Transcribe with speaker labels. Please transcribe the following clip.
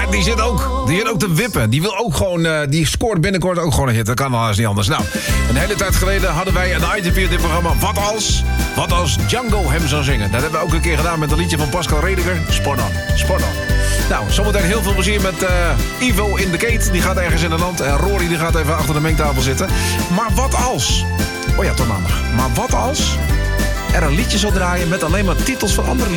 Speaker 1: die zit ook te wippen. Die wil ook gewoon, die scoort binnenkort ook gewoon een hit. Dat kan wel eens niet anders. Nou, een hele tijd geleden hadden wij een item in dit programma. Wat als Django hem zou zingen? Dat hebben we ook een keer gedaan met een liedje van Pascal Rediger. Sport on. Nou, zometeen heel veel plezier met Ivo in de Kate. Die gaat ergens in het land. En Rory die gaat even achter de mengtafel zitten. Maar wat als... Oh ja, tot maandag. Maar wat als er een liedje zou draaien met alleen maar titels van andere liedjes?